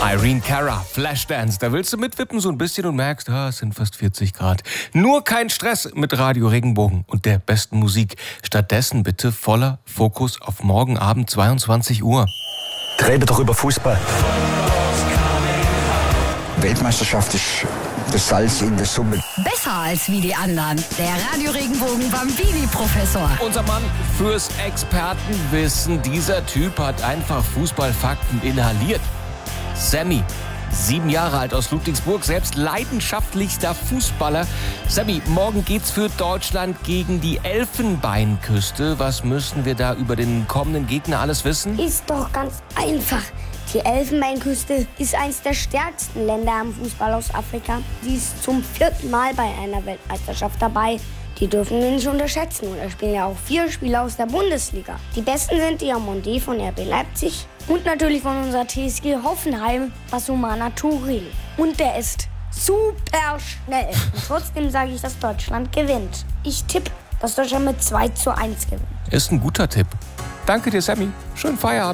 Irene Cara, Flashdance. Da willst du mitwippen so ein bisschen und merkst, es sind fast 40 Grad. Nur kein Stress mit Radio Regenbogen und der besten Musik. Stattdessen bitte voller Fokus auf morgen Abend 22 Uhr. Rede doch über Fußball. Weltmeisterschaft ist das Salz in der Suppe. Besser als wie die anderen. Der Radio Regenbogen Bambini-Professor. Unser Mann fürs Expertenwissen. Dieser Typ hat einfach Fußballfakten inhaliert. Sammy, 7 Jahre alt aus Ludwigsburg, selbst leidenschaftlichster Fußballer. Sammy, morgen geht's für Deutschland gegen die Elfenbeinküste. Was müssen wir da über den kommenden Gegner alles wissen? Ist doch ganz einfach. Die Elfenbeinküste ist eines der stärksten Länder am Fußball aus Afrika. Die ist zum 4. Mal bei einer Weltmeisterschaft dabei. Die dürfen wir nicht unterschätzen. Und da spielen ja auch 4 Spieler aus der Bundesliga. Die besten sind Diomande von RB Leipzig und natürlich von unserer TSG Hoffenheim, Basumana Touré. Und der ist super schnell. Und trotzdem sage ich, dass Deutschland gewinnt. Ich tippe, dass Deutschland mit 2:1 gewinnt. Ist ein guter Tipp. Danke dir, Sammy. Schönen Feierabend.